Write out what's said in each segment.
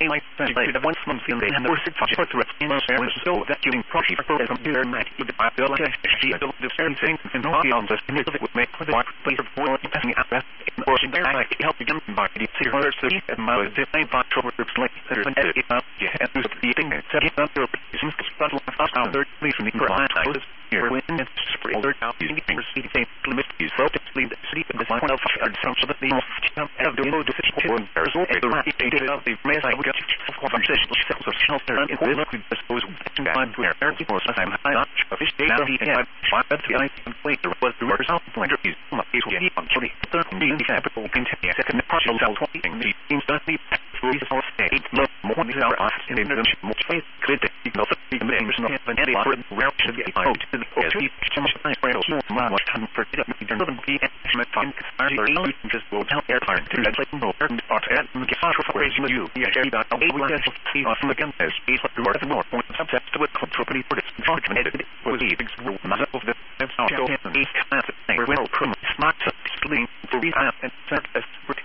like translated once month in the and the six for the rest in the service so that you can proceed for the computer night with the feel like she the same thing and all the answers and it would make for the white place for passing out that or she there like help you by the serious city and my design by trouble groups like there's an edit up yeah and the thing that set up your business to start with fast out there please from the client I was here when it's spring there out using the receipt same limit use so to leave the city of the one of some sort of the of the load decision there's all the right data of the mess I would get conversation cells of shelter and it look with those time where people I'm high up a fish data he had five to I can play the was the result point of view on the third the capital continue second partial cell 20 the instantly through the whole state look more than our eyes in the more faith critic of the members of an edit for the rare should get out to the court so much time for much time for it to be fun just will tell air current to let no art and get for you yeah about a we can see on the gun as space like the word more point subsets to it contribute for this function edit was the big rule of the so the class thing well from smart sleep for we and surface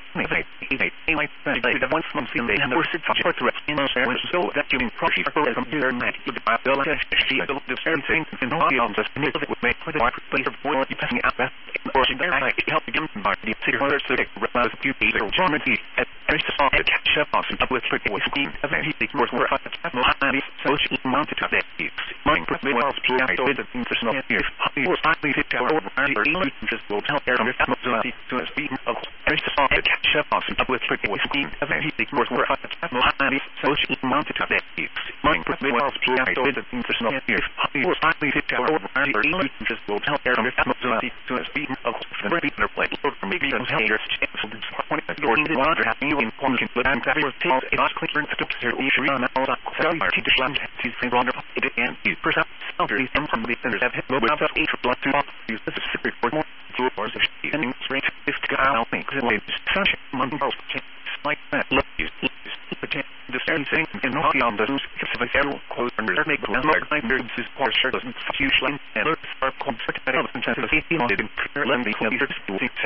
like the once month in the and the six for the rest in the service so that you can proceed for the computer night with the feel like she the same thing and all the answers and it would make for the white place for you passing out that or she there like help you by the serious city rather than you either Germany at first saw the chef on some with the scheme of any work where I have so she mounted to that mine probably was PI the personal here he was finally hit our just will tell air on to speak of first saw the chef on some with the scheme of any work where I have so she mounted to that mine probably was PI the personal here he was finally hit our just will tell air on to speak of the regular play for maybe some haters or the water having you in quantum but I'm very tall it was clear to here issue on all that so you teach land to say wrong it and you perhaps boundaries and some of the things have hit mobile of eight blood to use this is secret for more to or the ending straight if to I don't think it's such money like that look use the same thing in all the others because of a federal quote and make the like nerds is for sure doesn't usually and are concept of intensity on it in lending